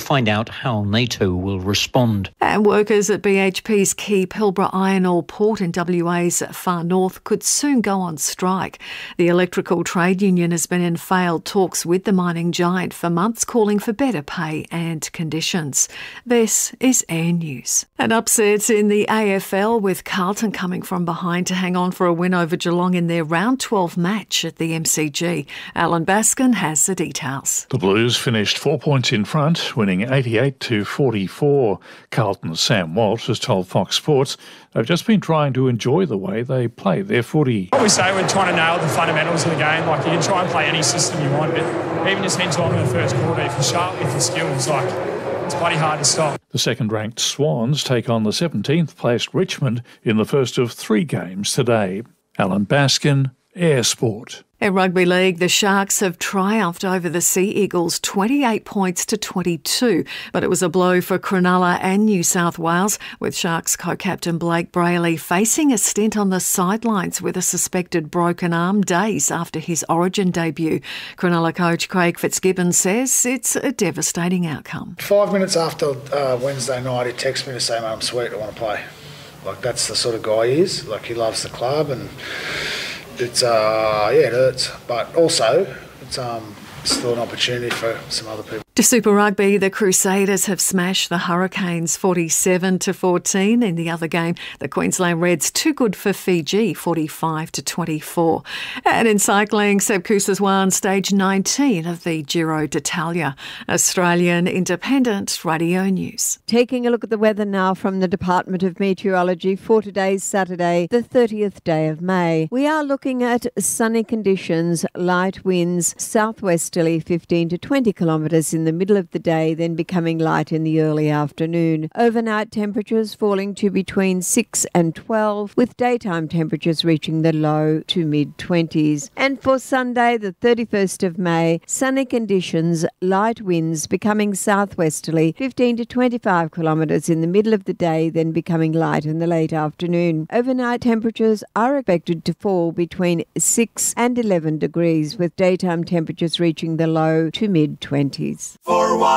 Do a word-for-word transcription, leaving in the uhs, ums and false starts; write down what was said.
find out how NATO will respond. And workers at B H P's key Pilbara iron ore port in W A's far north could soon go on strike. The Electrical Trade Union has been in failed talks with the mining giant for months, calling for better pay and conditions. This is Air News. An upset in the A F L with Carlton coming from behind to hang on for a win over Geelong in their round twelve match at the M C G. Alan Baskin has the details. The Blues finished four points in front, winning eighty-eight to forty-four. Carlton's Sam Walsh has told Fox Sports they've just been trying to enjoy the way they play their footy. What we say, we're trying to nail the fundamentals of the game. Like, you can try and play any system you want, but even just head on in the first quarter, if you're sharp with your skills, like, it's bloody hard to stop. The second-ranked Swans take on the seventeenth-placed Richmond in the first of three games today. Alan Baskin, Air Sport. In Rugby League, the Sharks have triumphed over the Sea Eagles twenty-eight points to twenty-two, but it was a blow for Cronulla and New South Wales, with Sharks co-captain Blake Brayley facing a stint on the sidelines with a suspected broken arm days after his Origin debut. Cronulla coach Craig Fitzgibbon says it's a devastating outcome. Five minutes after uh, Wednesday night, he texted me to say, "Mate, I'm sweet, I want to play." Like, that's the sort of guy he is. Like, he loves the club, and it's, uh, yeah, it hurts. But also, it's um, still an opportunity for some other people. To Super Rugby, the Crusaders have smashed the Hurricanes forty-seven to fourteen. In the other game, the Queensland Reds too good for Fiji, forty-five to twenty-four. And in cycling, Seb Kusa's won stage nineteen of the Giro d'Italia. Australian Independent Radio News. Taking a look at the weather now from the Department of Meteorology for today's Saturday, the thirtieth day of May. We are looking at sunny conditions, light winds, southwesterly fifteen to twenty kilometres in the middle of the day, then becoming light in the early afternoon. Overnight temperatures falling to between six and twelve, with daytime temperatures reaching the low to mid-twenties. And for Sunday, the thirty-first of May, sunny conditions, light winds becoming southwesterly, fifteen to twenty-five kilometres in the middle of the day, then becoming light in the late afternoon. Overnight temperatures are expected to fall between six and eleven degrees, with daytime temperatures reaching the low to mid-twenties. For